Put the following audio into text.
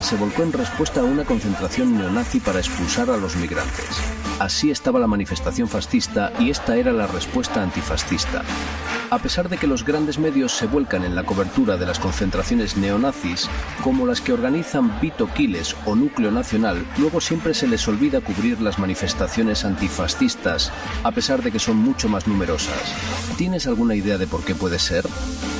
se volcó en respuesta a una concentración neonazi para expulsar a los migrantes. Así estaba la manifestación fascista y esta era la respuesta antifascista. A pesar de que los grandes medios se vuelcan en la cobertura de las concentraciones neonazis, como las que organizan Vito Quiles o Núcleo Nacional, luego siempre se les olvida cubrir las manifestaciones antifascistas, a pesar de que son mucho más numerosas. ¿Tienes alguna idea de por qué puede ser?